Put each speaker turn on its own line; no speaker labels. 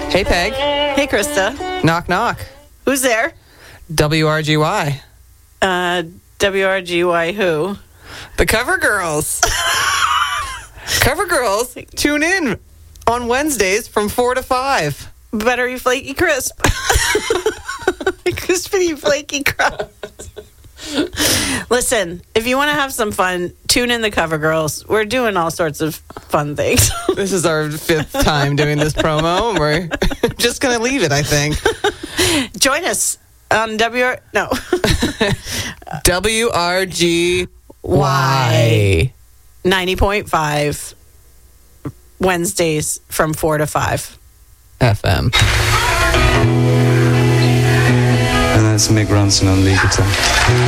Hey, Peg.
Hey, Krista.
Knock, knock.
Who's there?
WRGY.
WRGY who?
The Cover Girls. Cover Girls, tune in on Wednesdays from 4 to 5.
Buttery flaky crisp. Crispity flaky crust. Listen, if you want to have some fun, tune in the Cover Girls. We're doing all sorts of fun things.
This is our 5th time doing this promo. We're just going to leave it, I think.
Join us on
WRGY
90.5 Wednesdays from 4 to 5.
FM.
And that's Mick Ronson on lead guitar.